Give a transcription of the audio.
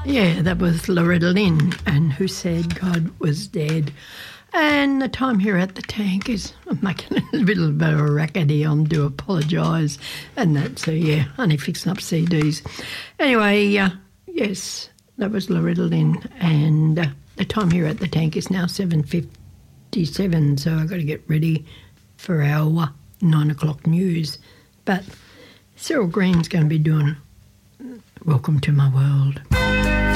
Yeah, that was Loretta Lynn, and Who Said God Was Dead. And the time here at the tank is I'm making a little bit of a racket here. I do apologise. And that, so yeah, only fixing up CDs. Anyway, yes, that was Loretta Lynn, and the time here at the tank is now 7:57, so I've got to get ready for our 9 o'clock news. But Cyril Green's going to be doing Welcome to My World.